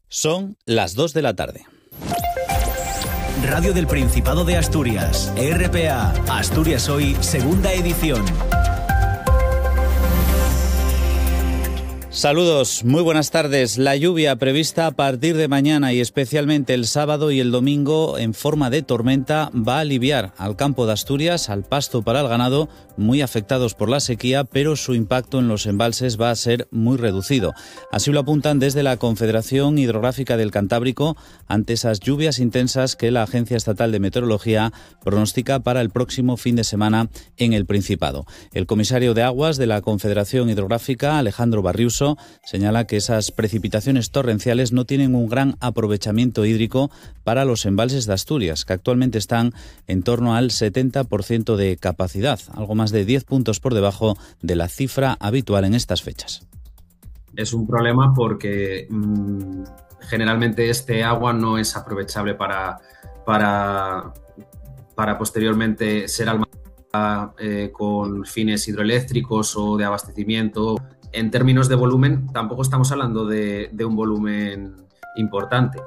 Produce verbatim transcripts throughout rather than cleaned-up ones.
Son las dos de la tarde. Radio del Principado de Asturias, R P A, Asturias Hoy, segunda edición. Saludos, muy buenas tardes. La lluvia prevista a partir de mañana y especialmente el sábado y el domingo en forma de tormenta va a aliviar al campo de Asturias, al pasto para el ganado, muy afectados por la sequía, pero su impacto en los embalses va a ser muy reducido. Así lo apuntan desde la Confederación Hidrográfica del Cantábrico ante esas lluvias intensas que la Agencia Estatal de Meteorología pronostica para el próximo fin de semana en el Principado. El comisario de Aguas de la Confederación Hidrográfica, Alejandro Barriuso, señala que esas precipitaciones torrenciales no tienen un gran aprovechamiento hídrico para los embalses de Asturias, que actualmente están en torno al setenta por ciento de capacidad, algo más de diez puntos por debajo de la cifra habitual en estas fechas. Es un problema porque mmm, generalmente este agua no es aprovechable para, para, para posteriormente ser almacenada eh, con fines hidroeléctricos o de abastecimiento. En términos de volumen, tampoco estamos hablando de, de un volumen importante.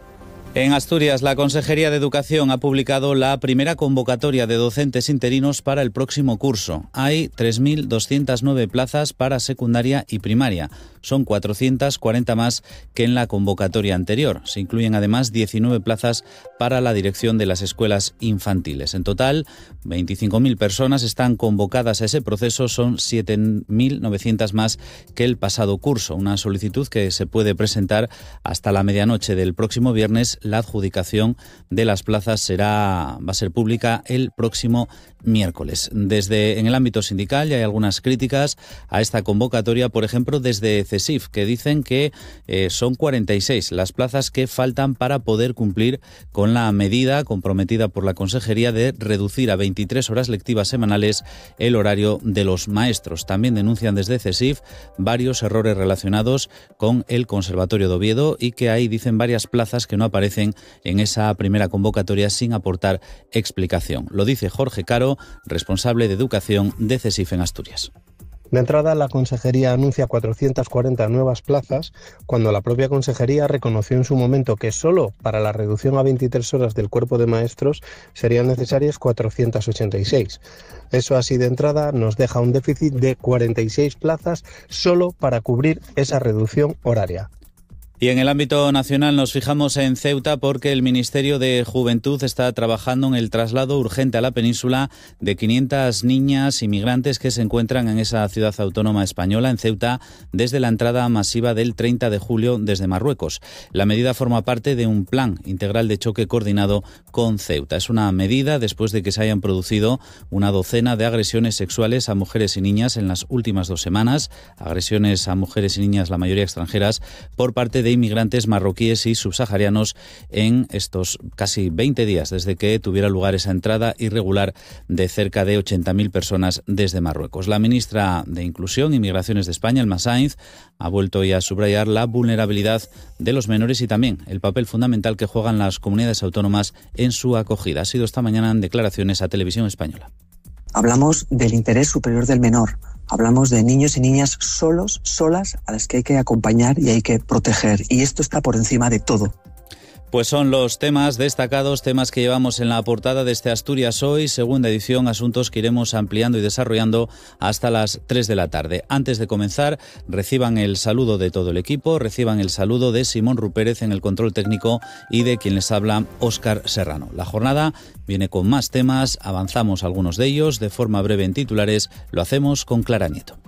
En Asturias, la Consejería de Educación ha publicado la primera convocatoria de docentes interinos para el próximo curso. Hay tres mil doscientas nueve plazas para secundaria y primaria. Son cuatrocientas cuarenta más que en la convocatoria anterior. Se incluyen además diecinueve plazas para la dirección de las escuelas infantiles. En total, veinticinco mil personas están convocadas a ese proceso. Son siete mil novecientas más que el pasado curso. Una solicitud que se puede presentar hasta la medianoche del próximo viernes. La adjudicación de las plazas será, va a ser pública el próximo miércoles. Desde en el ámbito sindical ya hay algunas críticas a esta convocatoria, por ejemplo, desde CESIF, que dicen que eh, son cuarenta y seis las plazas que faltan para poder cumplir con la medida comprometida por la Consejería de reducir a veintitrés horas lectivas semanales el horario de los maestros. También denuncian desde CESIF varios errores relacionados con el Conservatorio de Oviedo y que hay, dicen, varias plazas que no aparecen en esa primera convocatoria sin aportar explicación. Lo dice Jorge Caro, responsable de Educación de CESIF en Asturias. De entrada, la Consejería anuncia cuatrocientas cuarenta nuevas plazas, cuando la propia Consejería reconoció en su momento que solo para la reducción a veintitrés horas del cuerpo de maestros serían necesarias cuatrocientas ochenta y seis. Eso así de entrada nos deja un déficit de cuarenta y seis plazas solo para cubrir esa reducción horaria. Y en el ámbito nacional nos fijamos en Ceuta porque el Ministerio de Juventud está trabajando en el traslado urgente a la península de quinientas niñas inmigrantes que se encuentran en esa ciudad autónoma española, en Ceuta, desde la entrada masiva del treinta de julio desde Marruecos. La medida forma parte de un plan integral de choque coordinado con Ceuta. Es una medida después de que se hayan producido una docena de agresiones sexuales a mujeres y niñas en las últimas dos semanas, agresiones a mujeres y niñas, la mayoría extranjeras, por parte de de inmigrantes marroquíes y subsaharianos en estos casi veinte días desde que tuviera lugar esa entrada irregular de cerca de ochenta mil personas desde Marruecos. La ministra de Inclusión y Migraciones de España, Elma Sainz, ha vuelto hoy a subrayar la vulnerabilidad de los menores y también el papel fundamental que juegan las comunidades autónomas en su acogida. Ha sido esta mañana en declaraciones a Televisión Española. Hablamos del interés superior del menor. Hablamos de niños y niñas solos, solas, a las que hay que acompañar y hay que proteger. Y esto está por encima de todo. Pues son los temas destacados, temas que llevamos en la portada de este Asturias Hoy, segunda edición, asuntos que iremos ampliando y desarrollando hasta las tres de la tarde. Antes de comenzar, reciban el saludo de todo el equipo, reciban el saludo de Simón Rupérez en el control técnico y de quien les habla, Óscar Serrano. La jornada viene con más temas, avanzamos algunos de ellos de forma breve en titulares, lo hacemos con Clara Nieto.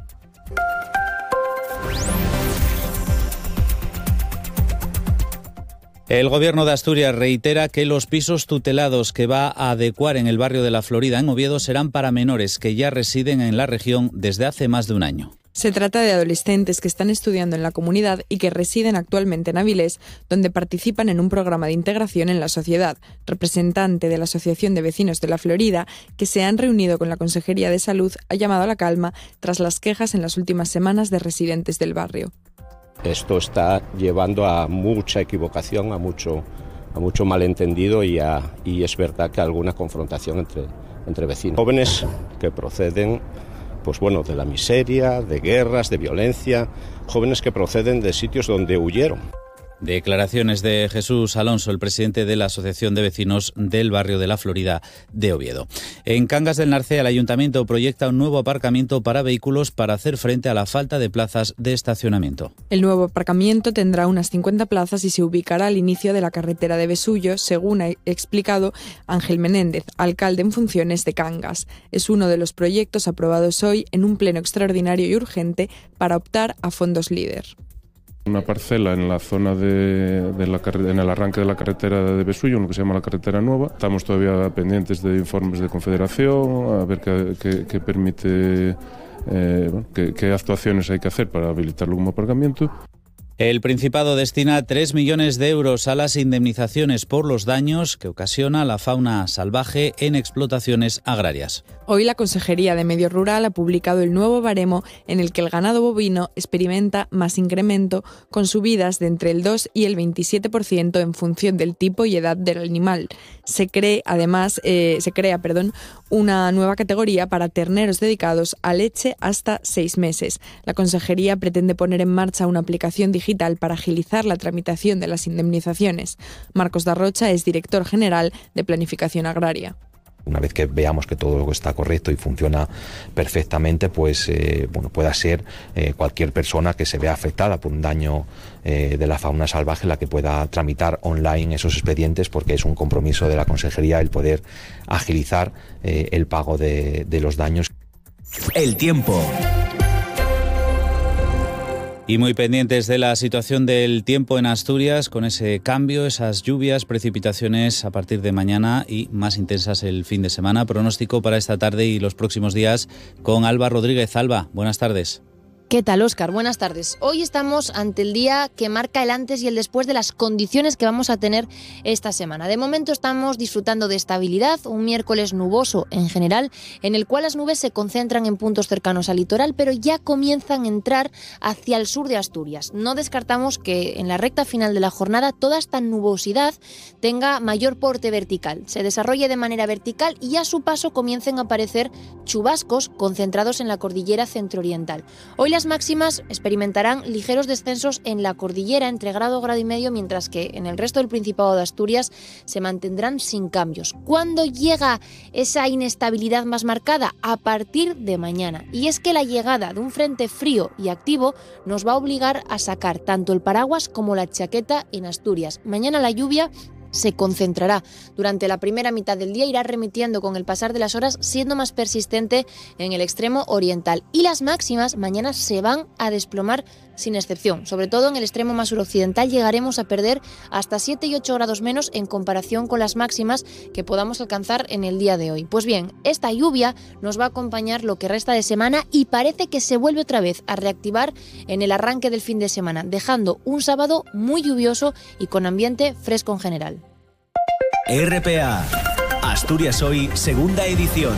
El Gobierno de Asturias reitera que los pisos tutelados que va a adecuar en el barrio de La Florida, en Oviedo, serán para menores que ya residen en la región desde hace más de un año. Se trata de adolescentes que están estudiando en la comunidad y que residen actualmente en Avilés, donde participan en un programa de integración en la sociedad. Representante de la Asociación de Vecinos de La Florida, que se han reunido con la Consejería de Salud, ha llamado a la calma tras las quejas en las últimas semanas de residentes del barrio. Esto está llevando a mucha equivocación, a mucho, a mucho malentendido y, a, y es verdad que alguna confrontación entre, entre vecinos. Jóvenes que proceden pues bueno, de la miseria, de guerras, de violencia, jóvenes que proceden de sitios donde huyeron. Declaraciones de Jesús Alonso, el presidente de la Asociación de Vecinos del Barrio de la Florida de Oviedo. En Cangas del Narcea, el Ayuntamiento proyecta un nuevo aparcamiento para vehículos para hacer frente a la falta de plazas de estacionamiento. El nuevo aparcamiento tendrá unas cincuenta plazas y se ubicará al inicio de la carretera de Besullo, según ha explicado Ángel Menéndez, alcalde en funciones de Cangas. Es uno de los proyectos aprobados hoy en un pleno extraordinario y urgente para optar a fondos líder. Una parcela en la zona de, de la, en el arranque de la carretera de Besullo, en lo que se llama la carretera nueva. Estamos todavía pendientes de informes de Confederación, a ver qué, qué, qué permite, eh, bueno, qué, qué actuaciones hay que hacer para habilitarlo como aparcamiento. El Principado destina tres millones de euros a las indemnizaciones por los daños que ocasiona la fauna salvaje en explotaciones agrarias. Hoy la Consejería de Medio Rural ha publicado el nuevo baremo en el que el ganado bovino experimenta más incremento, con subidas de entre el dos y el veintisiete por ciento en función del tipo y edad del animal. Se cree, además, eh, se crea, perdón, una nueva categoría para terneros dedicados a leche hasta seis meses. La Consejería pretende poner en marcha una aplicación digital para agilizar la tramitación de las indemnizaciones. Marcos Darrocha es director general de Planificación Agraria. Una vez que veamos que todo está correcto y funciona perfectamente, pues eh, bueno, pueda ser eh, cualquier persona que se vea afectada por un daño eh, de la fauna salvaje la que pueda tramitar online esos expedientes, porque es un compromiso de la Consejería el poder agilizar eh, el pago de, de los daños. El tiempo. Y muy pendientes de la situación del tiempo en Asturias, con ese cambio, esas lluvias, precipitaciones a partir de mañana y más intensas el fin de semana. Pronóstico para esta tarde y los próximos días con Alba Rodríguez. Alba, buenas tardes. ¿Qué tal, Óscar? Buenas tardes. Hoy estamos ante el día que marca el antes y el después de las condiciones que vamos a tener esta semana. De momento estamos disfrutando de estabilidad, un miércoles nuboso en general, en el cual las nubes se concentran en puntos cercanos al litoral, pero ya comienzan a entrar hacia el sur de Asturias. No descartamos que en la recta final de la jornada toda esta nubosidad tenga mayor porte vertical, se desarrolle de manera vertical y a su paso comiencen a aparecer chubascos concentrados en la cordillera centrooriental. Hoy las máximas experimentarán ligeros descensos en la cordillera entre grado, grado y medio, mientras que en el resto del Principado de Asturias se mantendrán sin cambios. ¿Cuándo llega esa inestabilidad más marcada? A partir de mañana. Y es que la llegada de un frente frío y activo nos va a obligar a sacar tanto el paraguas como la chaqueta en Asturias. Mañana la lluvia se concentrará durante la primera mitad del día, irá remitiendo con el pasar de las horas, siendo más persistente en el extremo oriental. Y las máximas mañana se van a desplomar sin excepción. Sobre todo en el extremo más suroccidental llegaremos a perder hasta siete y ocho grados menos en comparación con las máximas que podamos alcanzar en el día de hoy. Pues bien, esta lluvia nos va a acompañar lo que resta de semana y parece que se vuelve otra vez a reactivar en el arranque del fin de semana, dejando un sábado muy lluvioso y con ambiente fresco en general. R P A, Asturias Hoy, segunda edición.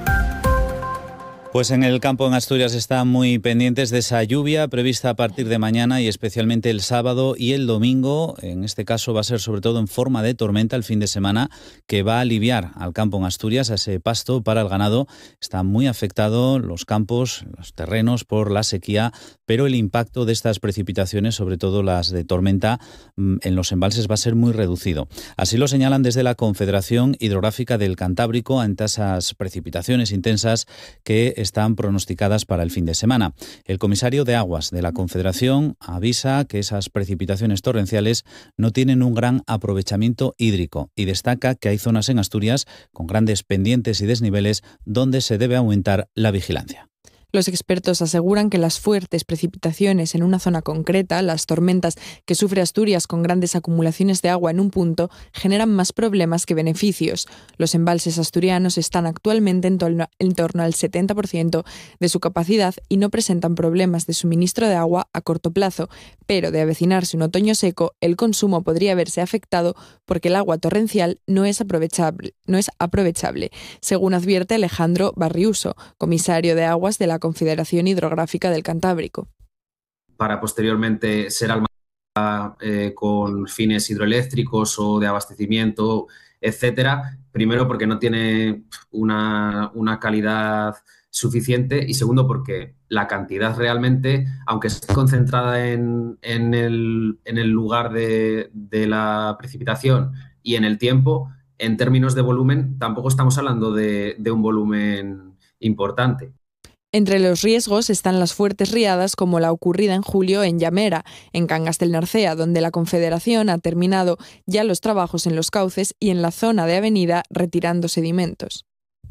Pues en el campo en Asturias están muy pendientes de esa lluvia prevista a partir de mañana y especialmente el sábado y el domingo. En este caso va a ser sobre todo en forma de tormenta el fin de semana, que va a aliviar al campo en Asturias, a ese pasto para el ganado. Está muy afectado los campos, los terrenos por la sequía, pero el impacto de estas precipitaciones, sobre todo las de tormenta, en los embalses va a ser muy reducido. Así lo señalan desde la Confederación Hidrográfica del Cantábrico ante esas precipitaciones intensas que están pronosticadas para el fin de semana. El comisario de Aguas de la Confederación avisa que esas precipitaciones torrenciales no tienen un gran aprovechamiento hídrico y destaca que hay zonas en Asturias con grandes pendientes y desniveles donde se debe aumentar la vigilancia. Los expertos aseguran que las fuertes precipitaciones en una zona concreta, las tormentas que sufre Asturias con grandes acumulaciones de agua en un punto, generan más problemas que beneficios. Los embalses asturianos están actualmente en torno, en torno al setenta por ciento de su capacidad y no presentan problemas de suministro de agua a corto plazo, pero de avecinarse un otoño seco, el consumo podría verse afectado porque el agua torrencial no es aprovechable, no es aprovechable, según advierte Alejandro Barriuso, comisario de Aguas de la Confederación Hidrográfica del Cantábrico. Para posteriormente ser almacenada eh, con fines hidroeléctricos o de abastecimiento, etcétera. Primero porque no tiene una, una calidad suficiente, y segundo porque la cantidad realmente, aunque esté concentrada en, en, el, en el lugar de, de la precipitación y en el tiempo, en términos de volumen tampoco estamos hablando de, de un volumen importante. Entre los riesgos están las fuertes riadas como la ocurrida en julio en Llamera, en Cangas del Narcea, donde la Confederación ha terminado ya los trabajos en los cauces y en la zona de avenida retirando sedimentos.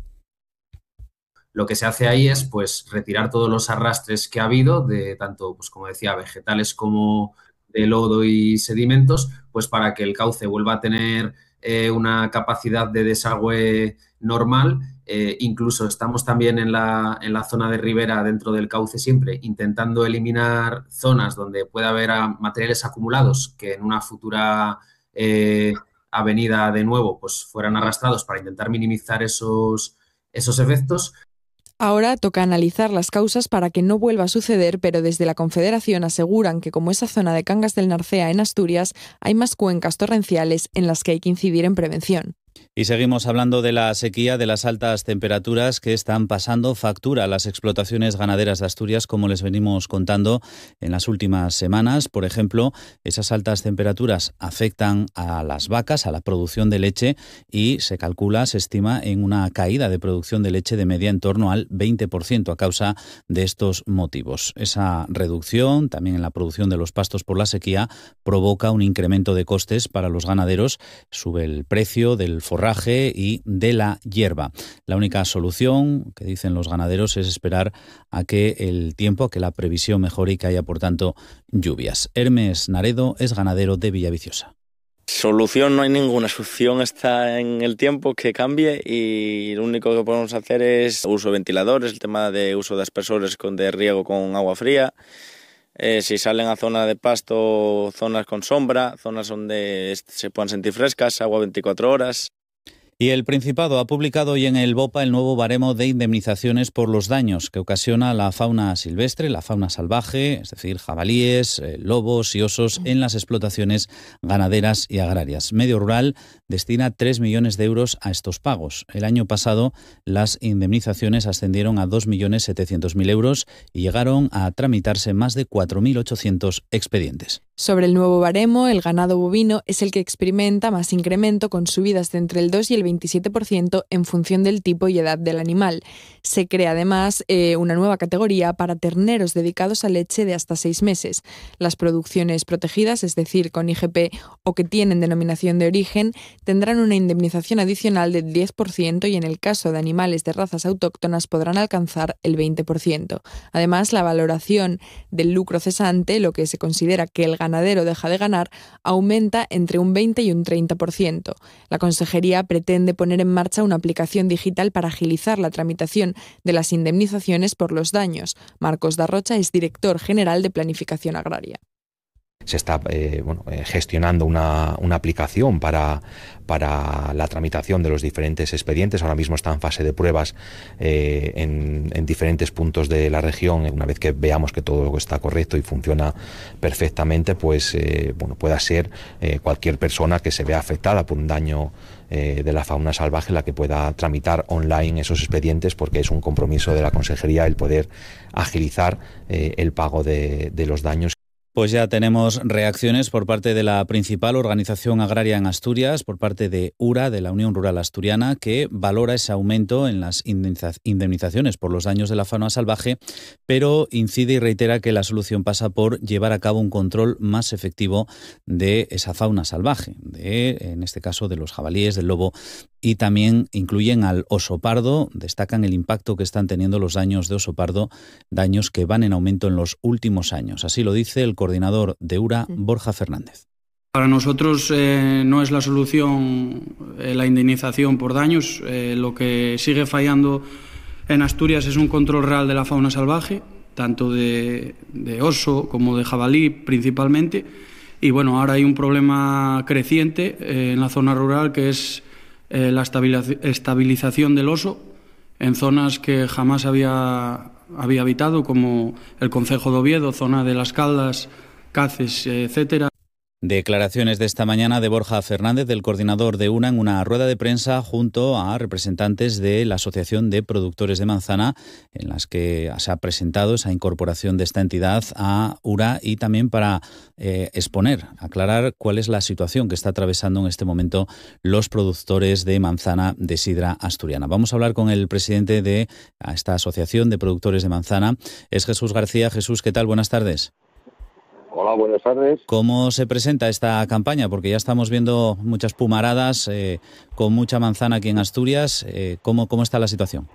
Lo que se hace ahí es pues retirar todos los arrastres que ha habido, de tanto, pues como decía, vegetales como de lodo y sedimentos, pues para que el cauce vuelva a tener eh, una capacidad de desagüe normal. Eh, incluso estamos también en la, en la zona de ribera dentro del cauce siempre intentando eliminar zonas donde pueda haber materiales acumulados que en una futura eh, avenida de nuevo pues fueran arrastrados, para intentar minimizar esos, esos efectos. Ahora toca analizar las causas para que no vuelva a suceder, pero desde la Confederación aseguran que como esa zona de Cangas del Narcea en Asturias, hay más cuencas torrenciales en las que hay que incidir en prevención. Y seguimos hablando de la sequía, de las altas temperaturas que están pasando factura a las explotaciones ganaderas de Asturias, como les venimos contando en las últimas semanas. Por ejemplo, esas altas temperaturas afectan a las vacas, a la producción de leche, y se calcula, se estima, en una caída de producción de leche de media en torno al veinte por ciento a causa de estos motivos. Esa reducción, también en la producción de los pastos por la sequía, provoca un incremento de costes para los ganaderos, sube el precio del forraje y de la hierba. La única solución, que dicen los ganaderos, es esperar a que el tiempo, a que la previsión mejore y que haya, por tanto, lluvias. Hermes Naredo es ganadero de Villaviciosa. Solución no hay ninguna, solución está en el tiempo que cambie, y lo único que podemos hacer es uso de ventiladores, el tema de uso de aspersores con de riego con agua fría. Eh, si salen a zona de pasto, zonas con sombra, zonas donde se puedan sentir frescas, agua veinticuatro horas. Y el Principado ha publicado hoy en el BOPA el nuevo baremo de indemnizaciones por los daños que ocasiona la fauna silvestre, la fauna salvaje, es decir, jabalíes, eh, lobos y osos en las explotaciones ganaderas y agrarias. Medio Rural destina tres millones de euros a estos pagos. El año pasado las indemnizaciones ascendieron a dos millones setecientos mil euros y llegaron a tramitarse más de cuatro mil ochocientos expedientes. Sobre el nuevo baremo, el ganado bovino es el que experimenta más incremento, con subidas de entre el dos y el veintisiete por ciento en función del tipo y edad del animal. Se crea además eh, una nueva categoría para terneros dedicados a leche de hasta seis meses. Las producciones protegidas, es decir, con I G P o que tienen denominación de origen, tendrán una indemnización adicional del diez por ciento, y en el caso de animales de razas autóctonas podrán alcanzar el veinte por ciento. Además, la valoración del lucro cesante, lo que se considera que el ganadero deja de ganar, aumenta entre un veinte y un treinta por ciento. La Consejería pretende poner en marcha una aplicación digital para agilizar la tramitación de las indemnizaciones por los daños. Marcos Darrocha es director general de Planificación Agraria. Se está eh, bueno, eh, gestionando una, una aplicación para, para la tramitación de los diferentes expedientes. Ahora mismo está en fase de pruebas eh, en, en diferentes puntos de la región. Una vez que veamos que todo está correcto y funciona perfectamente, pues eh, bueno, pueda ser eh, cualquier persona que se vea afectada por un daño eh, de la fauna salvaje la que pueda tramitar online esos expedientes, porque es un compromiso de la Consejería el poder agilizar eh, el pago de, de los daños. Pues ya tenemos reacciones por parte de la principal organización agraria en Asturias, por parte de URA, de la Unión Rural Asturiana, que valora ese aumento en las indemnizaciones por los daños de la fauna salvaje, pero incide y reitera que la solución pasa por llevar a cabo un control más efectivo de esa fauna salvaje, de, en este caso, de los jabalíes, del lobo, y también incluyen al oso pardo. Destacan el impacto que están teniendo los daños de oso pardo, daños que van en aumento en los últimos años. Así lo dice el coordinador de URA, Borja Fernández. Para nosotros eh, no es la solución eh, la indemnización por daños. Eh, lo que sigue fallando en Asturias es un control real de la fauna salvaje, tanto de, de oso como de jabalí principalmente. Y bueno, ahora hay un problema creciente eh, en la zona rural, que es eh, la estabilización del oso en zonas que jamás había, había habitado, como el concejo de Oviedo, zona de Las Caldas, Caces, etcétera. Declaraciones de esta mañana de Borja Fernández, del coordinador de UNA, en una rueda de prensa junto a representantes de la Asociación de Productores de Manzana, en las que se ha presentado esa incorporación de esta entidad a URA y también para eh, exponer, aclarar cuál es la situación que está atravesando en este momento los productores de manzana de sidra asturiana. Vamos a hablar con el presidente de esta Asociación de Productores de Manzana, es Jesús García. Jesús, ¿qué tal? Buenas tardes. Hola, buenas tardes. ¿Cómo se presenta esta campaña? Porque ya estamos viendo muchas pumaradas eh, con mucha manzana aquí en Asturias. Eh, ¿cómo, ¿Cómo está la situación?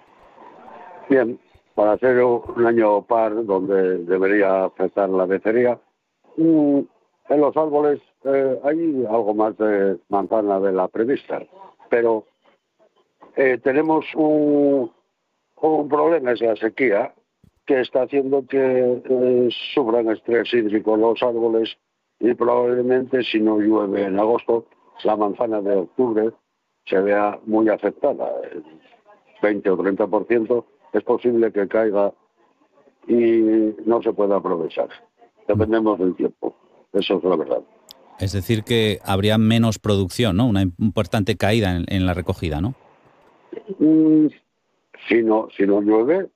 Bien, para ser un año par donde debería afectar la becería, mm, en los árboles eh, hay algo más de manzana de la prevista, pero eh, tenemos un, un problema, es la sequía, que está haciendo que eh, sufran estrés hídrico los árboles y probablemente si no llueve en agosto, la manzana de octubre se vea muy afectada. El veinte o treinta por ciento es posible que caiga y no se pueda aprovechar. Dependemos del tiempo, eso es la verdad. Es decir, que habría menos producción, ¿no? Una importante caída en, en la recogida, ¿no? Mm, si no, si no llueve,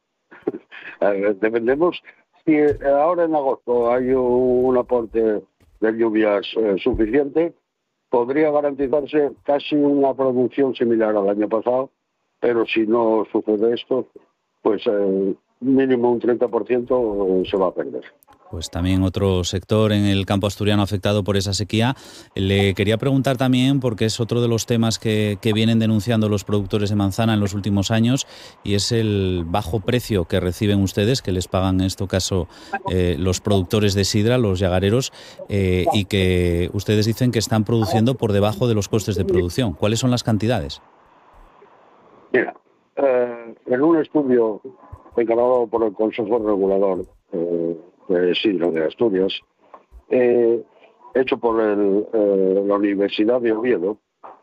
dependemos. Si ahora en agosto hay un aporte de lluvias eh, suficiente, podría garantizarse casi una producción similar al año pasado, pero si no sucede esto, pues eh, mínimo un treinta por ciento se va a perder. Pues también otro sector en el campo asturiano afectado por esa sequía. Le quería preguntar también, porque es otro de los temas que, que vienen denunciando los productores de manzana en los últimos años, y es el bajo precio que reciben ustedes, que les pagan en este caso eh, los productores de sidra, los yagareros, eh, y que ustedes dicen que están produciendo por debajo de los costes de producción. ¿Cuáles son las cantidades? Mira, eh, en un estudio encargado por el Consejo Regulador eh, de Sidra de Asturias, eh, hecho por el, eh, la Universidad de Oviedo,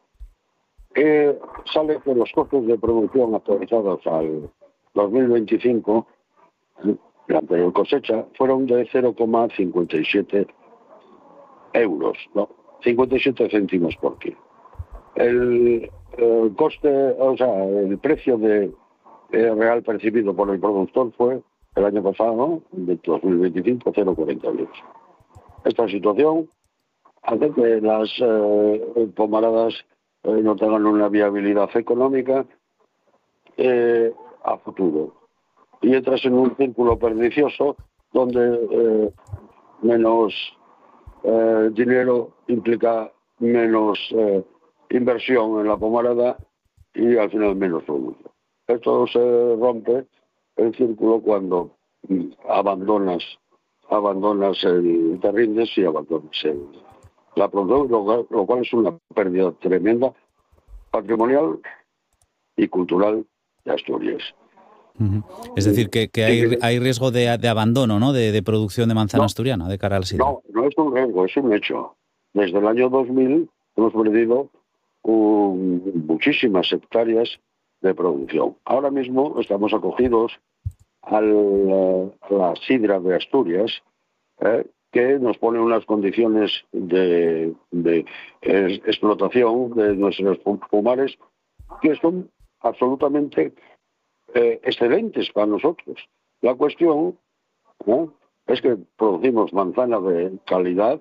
eh, sale que los costos de producción actualizados al dos mil veinticinco, la anterior cosecha, fueron de cero coma cincuenta y siete euros, ¿no? cincuenta y siete céntimos por kilo. El, el coste, o sea, el precio de eh, real percibido por el productor fue el año pasado, ¿no? De dos mil veinticinco, cero coma cuarenta euros. Esta situación hace que las eh, pomaradas eh, no tengan una viabilidad económica eh, a futuro. Y entras en un círculo pernicioso donde eh, menos eh, dinero implica menos eh, inversión en la pomarada y al final menos producto. Esto se rompe el círculo cuando abandonas abandonas el te rindes y abandonas el, la producción, lo, lo cual es una pérdida tremenda patrimonial y cultural de Asturias. Uh-huh. Es decir, que, que hay, hay riesgo de, de abandono, ¿no? De, de producción de manzana no, asturiana de cara al sidra. No, no es un riesgo, es un hecho. Desde el año dos mil hemos perdido un, muchísimas hectáreas de producción. Ahora mismo estamos acogidos al, a la sidra de Asturias, eh, que nos pone unas condiciones de, de eh, explotación de nuestros pomares que son absolutamente eh, excelentes para nosotros. La cuestión ¿eh? es que producimos manzana de calidad,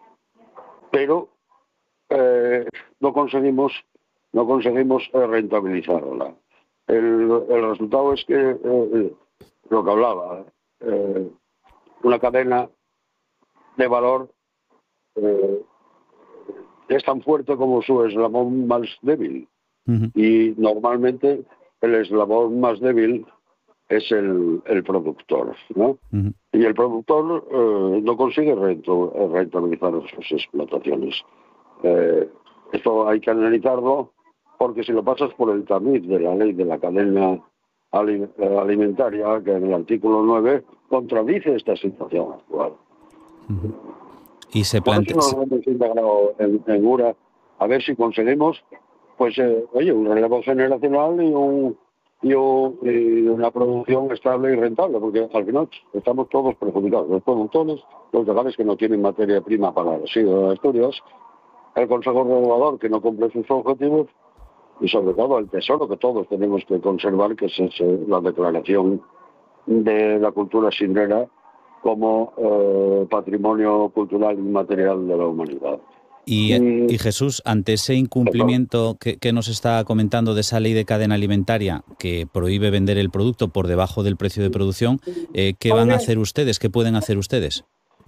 pero eh, no conseguimos no conseguimos rentabilizarla. El, el resultado es que eh, lo que hablaba, eh, una cadena de valor eh, es tan fuerte como su eslabón más débil. Uh-huh. Y normalmente el eslabón más débil es el, el productor, ¿no? Uh-huh. Y el productor eh, no consigue rento, rentabilizar sus explotaciones. Eh, esto hay que analizarlo, porque si lo pasas por el tamiz de la ley de la cadena alimentaria, que en el artículo nueve contradice esta situación actual. Uh-huh. Y se plantea... Por eso nos hemos integrado en, en URA, a ver si conseguimos, pues, eh, oye, un relevo generacional y un, y, un, y una producción estable y rentable, porque al final estamos todos perjudicados, los productores, los legales que no tienen materia prima para el residuo de Asturias, el Consejo Regulador que no cumple sus objetivos y sobre todo el tesoro que todos tenemos que conservar, que es ese, la declaración de la cultura sidrera como eh, patrimonio cultural inmaterial de la humanidad. Y, y Jesús, ante ese incumplimiento que, que nos está comentando de esa ley de cadena alimentaria que prohíbe vender el producto por debajo del precio de producción, eh, ¿qué van a hacer ustedes? ¿Qué pueden hacer ustedes?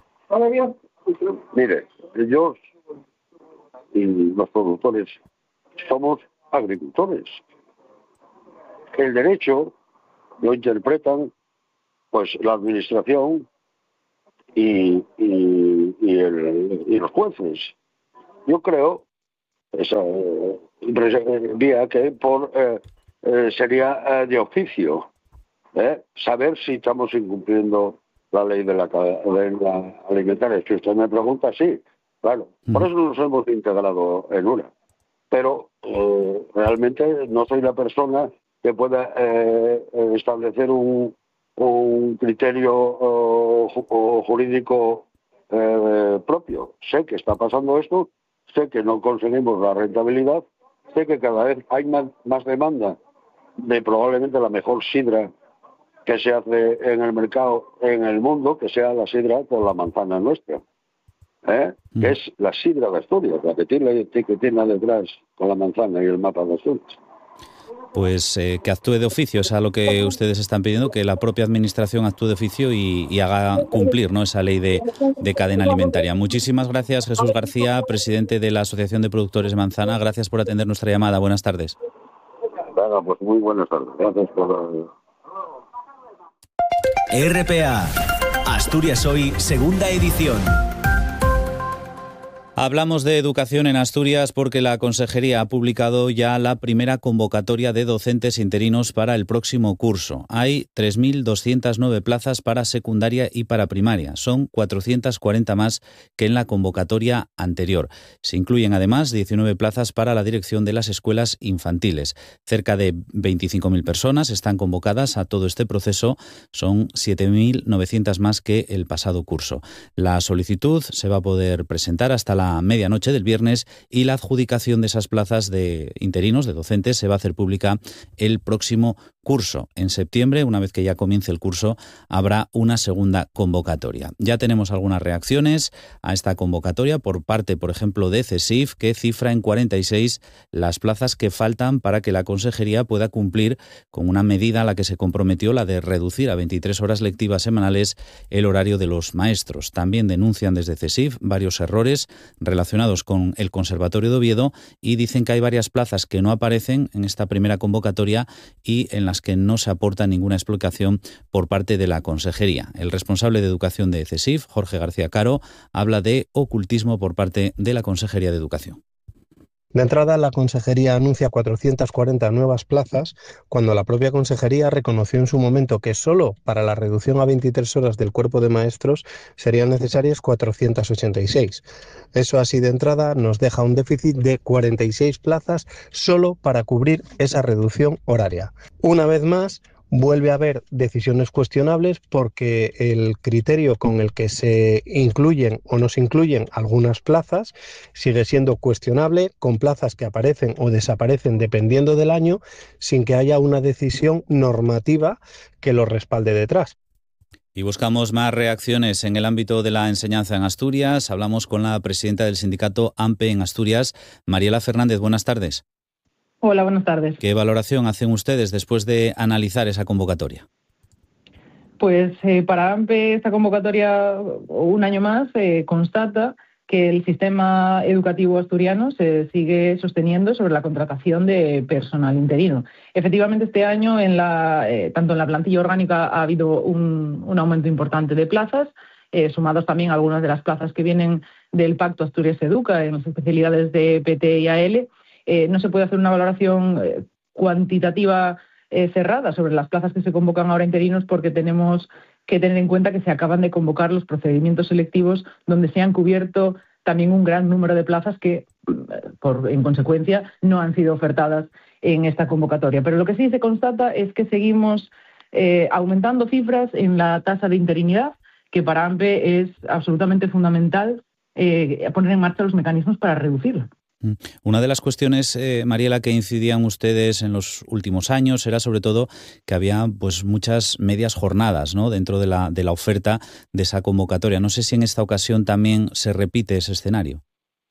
Mire, yo y los productores somos agricultores. El derecho lo interpretan pues la administración y, y, y, el, y los jueces. Yo creo esa eh, vía que por eh, eh, sería eh, de oficio eh, saber si estamos incumpliendo la ley de la, de la alimentaria. Si usted me pregunta, sí, claro. Por eso nos hemos integrado en una. Pero eh, realmente no soy la persona que pueda eh, establecer un, un criterio uh, jurídico eh, propio. Sé que está pasando esto, sé que no conseguimos la rentabilidad, sé que cada vez hay más, más demanda de probablemente la mejor sidra que se hace en el mercado, en el mundo, que sea la sidra con la manzana nuestra. ¿Eh? Mm. Que es la sidra de Asturias, la que tiene, que tiene detrás con la manzana y el mapa de Asturias. Pues eh, que actúe de oficio, es a lo que ustedes están pidiendo, que la propia administración actúe de oficio y, y haga cumplir, ¿no?, esa ley de, de cadena alimentaria. Muchísimas gracias, Jesús García, presidente de la Asociación de Productores de Manzana. Gracias por atender nuestra llamada. Buenas tardes. Bueno, pues muy buenas tardes. Gracias por... R P A, Asturias Hoy, segunda edición. Hablamos de educación en Asturias porque la Consejería ha publicado ya la primera convocatoria de docentes interinos para el próximo curso. Hay tres mil doscientas nueve plazas para secundaria y para primaria. Son cuatrocientas cuarenta más que en la convocatoria anterior. Se incluyen además diecinueve plazas para la dirección de las escuelas infantiles. Cerca de veinticinco mil personas están convocadas a todo este proceso. Son siete mil novecientas más que el pasado curso. La solicitud se va a poder presentar hasta la medianoche del viernes y la adjudicación de esas plazas de interinos, de docentes, se va a hacer pública el próximo curso. En septiembre, una vez que ya comience el curso, habrá una segunda convocatoria. Ya tenemos algunas reacciones a esta convocatoria por parte, por ejemplo, de CESIF, que cifra en cuarenta y seis las plazas que faltan para que la Consejería pueda cumplir con una medida a la que se comprometió, la de reducir a veintitrés horas lectivas semanales el horario de los maestros. También denuncian desde CESIF varios errores relacionados con el Conservatorio de Oviedo y dicen que hay varias plazas que no aparecen en esta primera convocatoria y en las que no se aporta ninguna explicación por parte de la Consejería. El responsable de Educación de CESIF, Jorge García Caro, habla de ocultismo por parte de la Consejería de Educación. De entrada, la Consejería anuncia cuatrocientas cuarenta nuevas plazas, cuando la propia Consejería reconoció en su momento que solo para la reducción a veintitrés horas del cuerpo de maestros serían necesarias cuatrocientas ochenta y seis. Eso así de entrada nos deja un déficit de cuarenta y seis plazas solo para cubrir esa reducción horaria. Una vez más, vuelve a haber decisiones cuestionables porque el criterio con el que se incluyen o no se incluyen algunas plazas sigue siendo cuestionable, con plazas que aparecen o desaparecen dependiendo del año, sin que haya una decisión normativa que lo respalde detrás. Y buscamos más reacciones en el ámbito de la enseñanza en Asturias. Hablamos con la presidenta del sindicato AMPE en Asturias, Mariela Fernández. Buenas tardes. Hola, buenas tardes. ¿Qué valoración hacen ustedes después de analizar esa convocatoria? Pues eh, para AMPE esta convocatoria, un año más, eh, constata que el sistema educativo asturiano se sigue sosteniendo sobre la contratación de personal interino. Efectivamente, este año, en la, eh, tanto en la plantilla orgánica ha habido un, un aumento importante de plazas, eh, sumados también a algunas de las plazas que vienen del Pacto Asturias Educa en las especialidades de P T y A L. Eh, no se puede hacer una valoración eh, cuantitativa eh, cerrada sobre las plazas que se convocan ahora interinos porque tenemos que tener en cuenta que se acaban de convocar los procedimientos selectivos donde se han cubierto también un gran número de plazas que por, en consecuencia, no han sido ofertadas en esta convocatoria. Pero lo que sí se constata es que seguimos eh, aumentando cifras en la tasa de interinidad, que para AMPE es absolutamente fundamental eh, poner en marcha los mecanismos para reducirla. Una de las cuestiones, eh, Mariela, que incidían ustedes en los últimos años era sobre todo que había pues muchas medias jornadas, ¿no?, dentro de la, de la oferta de esa convocatoria. No sé si en esta ocasión también se repite ese escenario.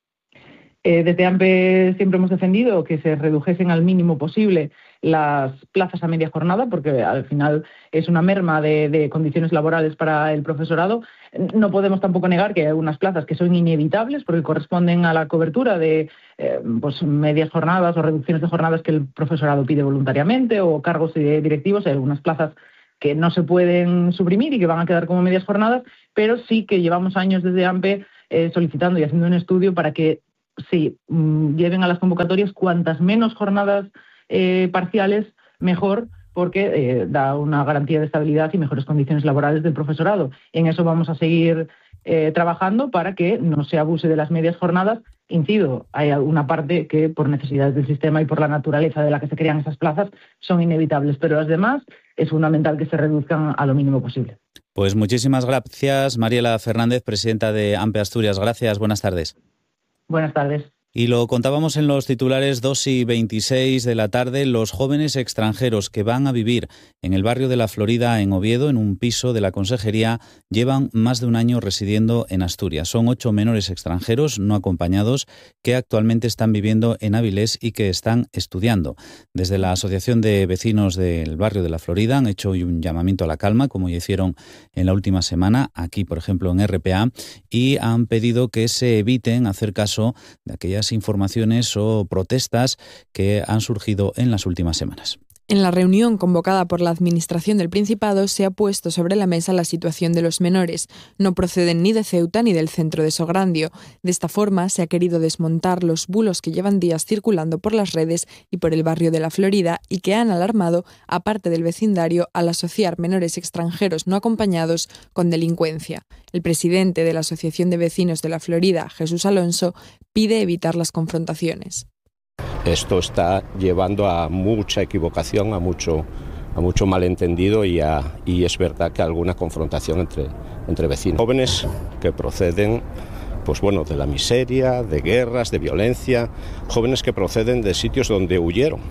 Eh, desde AMPE siempre hemos defendido que se redujesen al mínimo posible las plazas a media jornada, porque al final es una merma de, de condiciones laborales para el profesorado. No podemos tampoco negar que hay algunas plazas que son inevitables porque corresponden a la cobertura de eh, pues medias jornadas o reducciones de jornadas que el profesorado pide voluntariamente, o cargos directivos. Hay algunas plazas que no se pueden suprimir y que van a quedar como medias jornadas, pero sí que llevamos años desde AMPE eh, solicitando y haciendo un estudio para que sí, lleven a las convocatorias cuantas menos jornadas eh, parciales, mejor, porque eh, da una garantía de estabilidad y mejores condiciones laborales del profesorado. En eso vamos a seguir eh, trabajando para que no se abuse de las medias jornadas. Incido, hay alguna parte que por necesidades del sistema y por la naturaleza de la que se crean esas plazas son inevitables, pero las demás es fundamental que se reduzcan a lo mínimo posible. Pues muchísimas gracias, Mariela Fernández, presidenta de AMPE Asturias. Gracias, buenas tardes. Buenas tardes. Y lo contábamos en los titulares dos y veintiséis de la tarde, los jóvenes extranjeros que van a vivir en el barrio de La Florida, en Oviedo, en un piso de la Consejería, llevan más de un año residiendo en Asturias. Son ocho menores extranjeros no acompañados que actualmente están viviendo en Avilés y que están estudiando. Desde la Asociación de Vecinos del barrio de La Florida han hecho un llamamiento a la calma, como ya hicieron en la última semana, aquí por ejemplo en R P A, y han pedido que se eviten hacer caso de aquellas informaciones o protestas que han surgido en las últimas semanas. En la reunión convocada por la Administración del Principado se ha puesto sobre la mesa la situación de los menores. No proceden ni de Ceuta ni del centro de Sograndio. De esta forma se ha querido desmontar los bulos que llevan días circulando por las redes y por el barrio de La Florida y que han alarmado, aparte del vecindario, al asociar menores extranjeros no acompañados con delincuencia. El presidente de la Asociación de Vecinos de La Florida, Jesús Alonso, pide evitar las confrontaciones. Esto está llevando a mucha equivocación, a mucho, a mucho malentendido y, a, y es verdad que alguna confrontación entre, entre vecinos. Jóvenes que proceden pues bueno, de la miseria, de guerras, de violencia, jóvenes que proceden de sitios donde huyeron.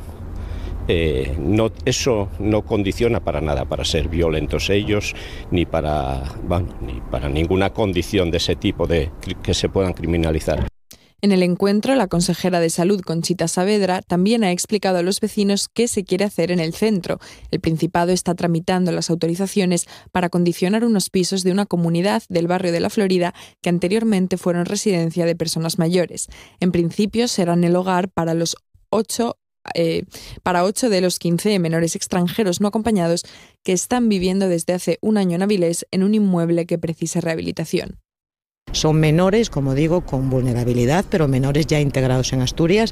Eh, no, eso no condiciona para nada para ser violentos ellos, ni para, bueno, ni para ninguna condición de ese tipo de, que se puedan criminalizar. En el encuentro, la consejera de Salud, Conchita Saavedra, también ha explicado a los vecinos qué se quiere hacer en el centro. El Principado está tramitando las autorizaciones para condicionar unos pisos de una comunidad del barrio de La Florida que anteriormente fueron residencia de personas mayores. En principio serán el hogar para los ocho Eh, para ocho de los quince menores extranjeros no acompañados que están viviendo desde hace un año en Avilés en un inmueble que precisa rehabilitación. Son menores, como digo, con vulnerabilidad, pero menores ya integrados en Asturias.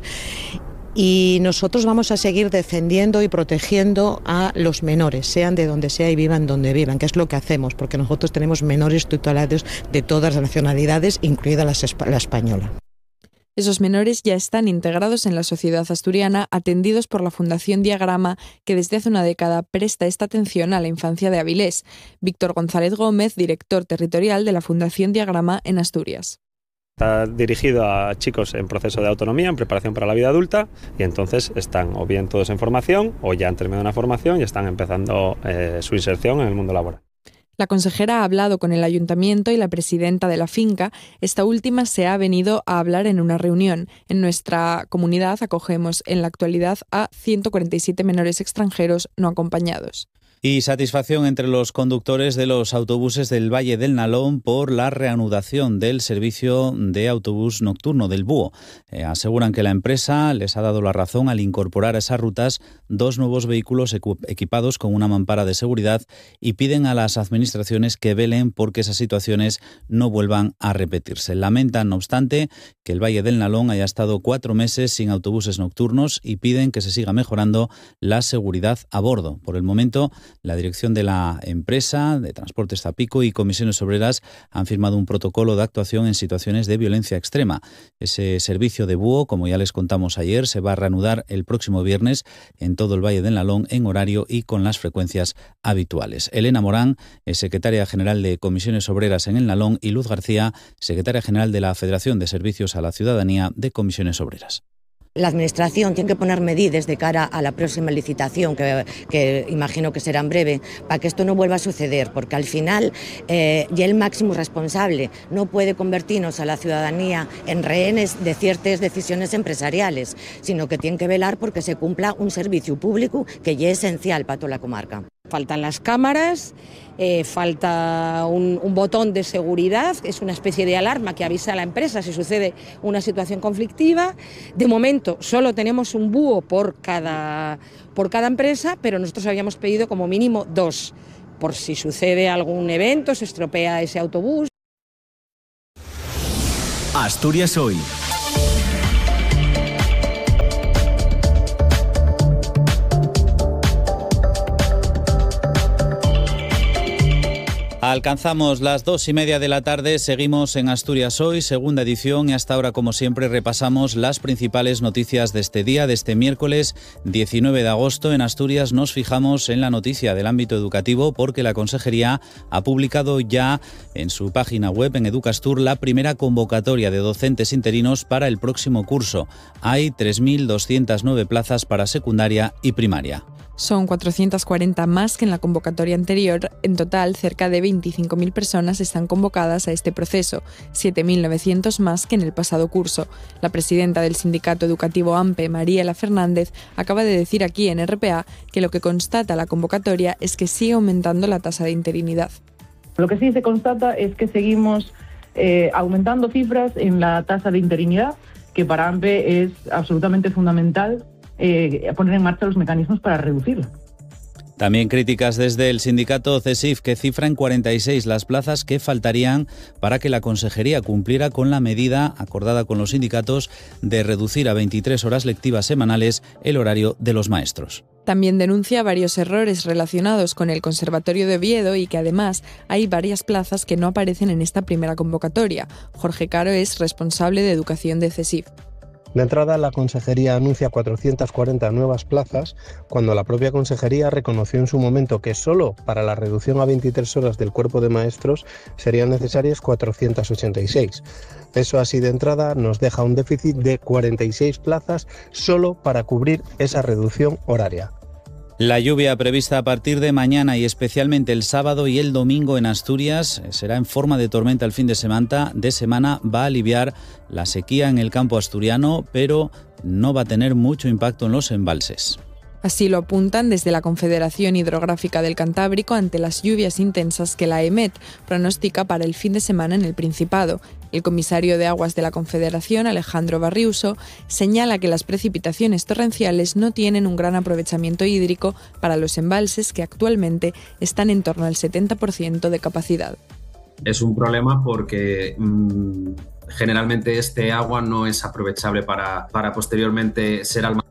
Y nosotros vamos a seguir defendiendo y protegiendo a los menores, sean de donde sea y vivan donde vivan, que es lo que hacemos, porque nosotros tenemos menores tutelados de todas las nacionalidades, incluida la, la española. Esos menores ya están integrados en la sociedad asturiana, atendidos por la Fundación Diagrama, que desde hace una década presta esta atención a la infancia de Avilés. Víctor González Gómez, director territorial de la Fundación Diagrama en Asturias. Está dirigido a chicos en proceso de autonomía, en preparación para la vida adulta, y entonces están o bien todos en formación o ya han terminado una formación y están empezando eh, su inserción en el mundo laboral. La consejera ha hablado con el ayuntamiento y la presidenta de la finca. Esta última se ha venido a hablar en una reunión. En nuestra comunidad acogemos en la actualidad a ciento cuarenta y siete menores extranjeros no acompañados. Y satisfacción entre los conductores de los autobuses del Valle del Nalón por la reanudación del servicio de autobús nocturno del Búho. Eh, aseguran que la empresa les ha dado la razón al incorporar a esas rutas dos nuevos vehículos equipados con una mampara de seguridad y piden a las administraciones que velen porque esas situaciones no vuelvan a repetirse. Lamentan, no obstante, que el Valle del Nalón haya estado cuatro meses sin autobuses nocturnos y piden que se siga mejorando la seguridad a bordo. Por el momento, La dirección de la empresa de Transportes Zapico y Comisiones Obreras han firmado un protocolo de actuación en situaciones de violencia extrema. Ese servicio de búho, como ya les contamos ayer, se va a reanudar el próximo viernes en todo el Valle del Nalón en horario y con las frecuencias habituales. Elena Morán es secretaria general de Comisiones Obreras en el Nalón y Luz García, secretaria general de la Federación de Servicios a la Ciudadanía de Comisiones Obreras. La Administración tiene que poner medidas de cara a la próxima licitación, que, que imagino que será en breve, para que esto no vuelva a suceder, porque al final eh, ya el máximo responsable no puede convertirnos a la ciudadanía en rehenes de ciertas decisiones empresariales, sino que tiene que velar porque se cumpla un servicio público que ya es esencial para toda la comarca. Faltan las cámaras, eh, falta un, un botón de seguridad, es una especie de alarma que avisa a la empresa si sucede una situación conflictiva. De momento solo tenemos un búho por cada, por cada empresa, pero nosotros habíamos pedido como mínimo dos, por si sucede algún evento, se estropea ese autobús. Asturias Hoy. Alcanzamos las dos y media de la tarde, seguimos en Asturias Hoy, segunda edición, y hasta ahora, como siempre, repasamos las principales noticias de este día, de este miércoles diecinueve de agosto. En Asturias nos fijamos en la noticia del ámbito educativo porque la Consejería ha publicado ya en su página web, en Educastur, la primera convocatoria de docentes interinos para el próximo curso. Hay tres mil doscientas nueve plazas para secundaria y primaria. Son cuatrocientas cuarenta más que en la convocatoria anterior. En total, cerca de veinticinco mil personas están convocadas a este proceso, siete mil novecientos más que en el pasado curso. La presidenta del Sindicato Educativo AMPE, Mariela Fernández, acaba de decir aquí en R P A que lo que constata la convocatoria es que sigue aumentando la tasa de interinidad. Lo que sí se constata es que seguimos eh, aumentando cifras en la tasa de interinidad, que para AMPE es absolutamente fundamental Eh, poner en marcha los mecanismos para reducirla. También críticas desde el sindicato CESIF, que cifra en cuarenta y seis las plazas que faltarían para que la Consejería cumpliera con la medida acordada con los sindicatos de reducir a veintitrés horas lectivas semanales el horario de los maestros. También denuncia varios errores relacionados con el Conservatorio de Oviedo y que además hay varias plazas que no aparecen en esta primera convocatoria. Jorge Caro es responsable de Educación de CESIF. De entrada, la Consejería anuncia cuatrocientas cuarenta nuevas plazas, cuando la propia Consejería reconoció en su momento que solo para la reducción a veintitrés horas del cuerpo de maestros serían necesarias cuatrocientas ochenta y seis. Eso así de entrada nos deja un déficit de cuarenta y seis plazas solo para cubrir esa reducción horaria. La lluvia prevista a partir de mañana y especialmente el sábado y el domingo en Asturias será en forma de tormenta el fin de semana, de semana va a aliviar la sequía en el campo asturiano, pero no va a tener mucho impacto en los embalses. Así lo apuntan desde la Confederación Hidrográfica del Cantábrico ante las lluvias intensas que la EMET pronostica para el fin de semana en el Principado. El comisario de Aguas de la Confederación, Alejandro Barriuso, señala que las precipitaciones torrenciales no tienen un gran aprovechamiento hídrico para los embalses, que actualmente están en torno al setenta por ciento de capacidad. Es un problema porque mmm, generalmente este agua no es aprovechable para, para posteriormente ser almacenada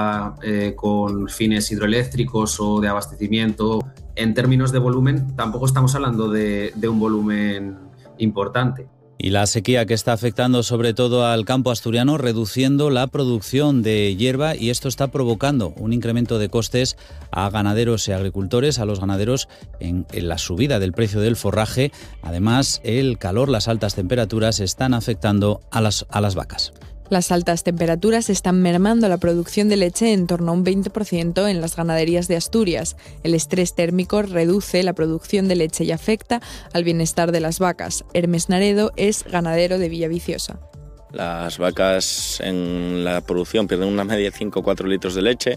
Eh, con fines hidroeléctricos o de abastecimiento. En términos de volumen, tampoco estamos hablando de, de un volumen importante. Y la sequía que está afectando sobre todo al campo asturiano, reduciendo la producción de hierba, y esto está provocando un incremento de costes a ganaderos y agricultores, a los ganaderos en, en la subida del precio del forraje. Además, el calor, las altas temperaturas están afectando a las, a las vacas. Las altas temperaturas están mermando la producción de leche en torno a un veinte por ciento en las ganaderías de Asturias. El estrés térmico reduce la producción de leche y afecta al bienestar de las vacas. Hermes Naredo es ganadero de Villaviciosa. Las vacas en la producción pierden una media de cinco o cuatro litros de leche.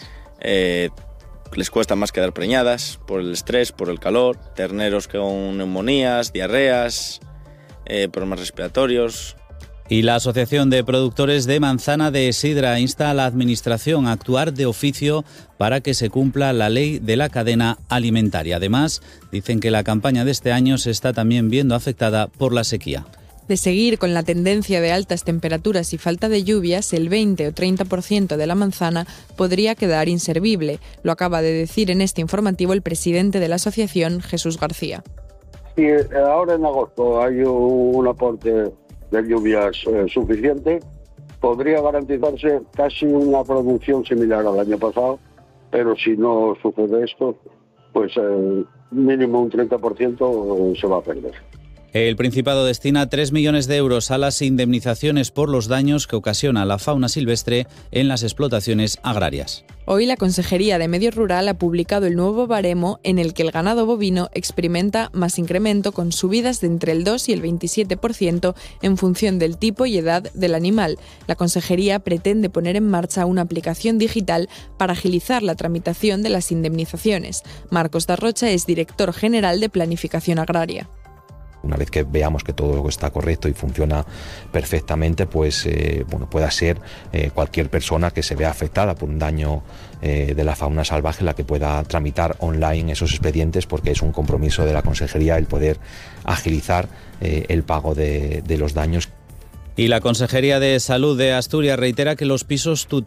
Eh, les cuesta más quedar preñadas por el estrés, por el calor. Terneros con neumonías, diarreas, eh, problemas respiratorios. Y la Asociación de Productores de Manzana de Sidra insta a la Administración a actuar de oficio para que se cumpla la ley de la cadena alimentaria. Además, dicen que la campaña de este año se está también viendo afectada por la sequía. De seguir con la tendencia de altas temperaturas y falta de lluvias, el veinte o treinta por ciento de la manzana podría quedar inservible. Lo acaba de decir en este informativo el presidente de la asociación, Jesús García. Si ahora en agosto hay un aporte de lluvias eh, suficiente, podría garantizarse casi una producción similar al año pasado, pero si no sucede esto, pues eh, mínimo un treinta por ciento se va a perder. El Principado destina tres millones de euros a las indemnizaciones por los daños que ocasiona la fauna silvestre en las explotaciones agrarias. Hoy la Consejería de Medio Rural ha publicado el nuevo baremo en el que el ganado bovino experimenta más incremento con subidas de entre el dos y el veintisiete por ciento en función del tipo y edad del animal. La Consejería pretende poner en marcha una aplicación digital para agilizar la tramitación de las indemnizaciones. Marcos Darrocha es director general de Planificación Agraria. Una vez que veamos que todo está correcto y funciona perfectamente, pues eh, bueno, pueda ser eh, cualquier persona que se vea afectada por un daño eh, de la fauna salvaje la que pueda tramitar online esos expedientes, porque es un compromiso de la Consejería el poder agilizar eh, el pago de, de los daños. Y la Consejería de Salud de Asturias reitera que los pisos tutelados